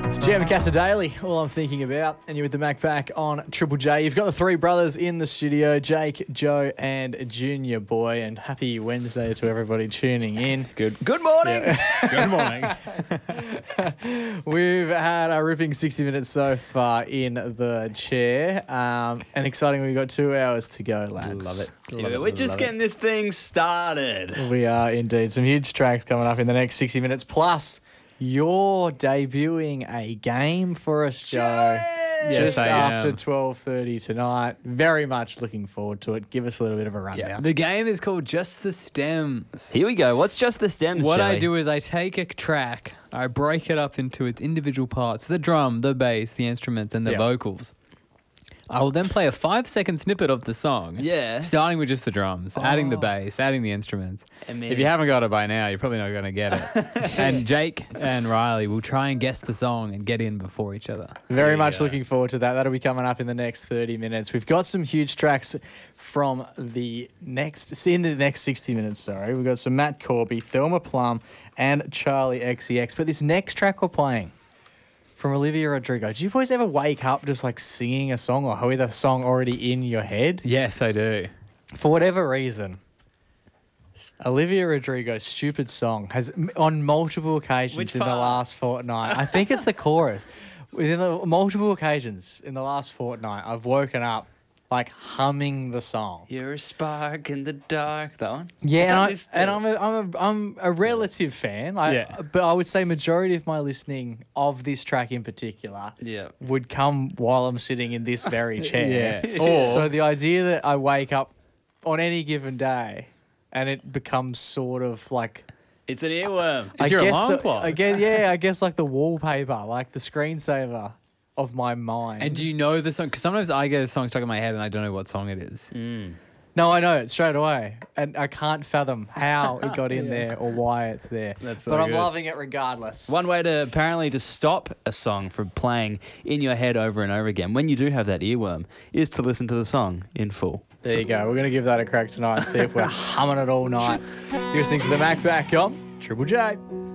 It's Jam and Casa Daily, all I'm thinking about. And you're with the Mac Pack on Triple J. You've got the three brothers in the studio, Jake, Joe, and Junior Boy. And happy Wednesday to everybody tuning in. Good morning. Yeah. Good morning. We've had a ripping 60 minutes so far in the chair. And exciting, we've got 2 hours to go, lads. Love it. Love We're just getting this thing started. We are indeed. Some huge tracks coming up in the next 60 minutes. Plus, you're debuting a game for us, Joe. Yes, just I after am. 12:30 tonight. Very much looking forward to it. Give us a little bit of a rundown. The game is called Just the Stems. Here we go. What's Just the Stems, What Joey? I do is I take a track, I break it up into its individual parts, the drum, the bass, the instruments, and the Yeah. vocals. I will then play a 5-second snippet of the song. Yeah. Starting with just the drums, adding the bass, adding the instruments. And If you haven't got it by now, you're probably not going to get it. And Jake and Riley will try and guess the song and get in before each other. Very much looking forward to that. That'll be coming up in the next 30 minutes. We've got some huge tracks from the next 60 minutes, sorry. We've got some Matt Corby, Thelma Plum, and Charlie XCX. But this next track we're playing from Olivia Rodrigo. Do you boys ever wake up just like singing a song or with a song already in your head? Yes, I do. For whatever reason, Olivia Rodrigo's Stupid Song has, on multiple occasions Which in the part? last fortnight, I think it's the chorus, within the multiple occasions in the last fortnight, I've woken up like humming the song. You're a spark in the dark. That one? Yeah, Is and, that I'm a relative fan. But I would say majority of my listening of this track in particular Yeah. would come while I'm sitting in this very chair. Yeah. Or- So the idea that I wake up on any given day and it becomes sort of like It's an earworm. It's your alarm clock. I guess like the wallpaper, like the screensaver of my mind. And do you know the song? Because sometimes I get a song stuck in my head and I don't know what song it is. No, I know it straight away, and I can't fathom how it got in there or why it's there. That's so but I'm good. loving it regardless. One way to apparently to stop a song from playing in your head over and over again when you do have that earworm is to listen to the song in full. There you go. We're going to give that a crack tonight and see if we're humming it all night. You're listening to the Mac Back on Triple J.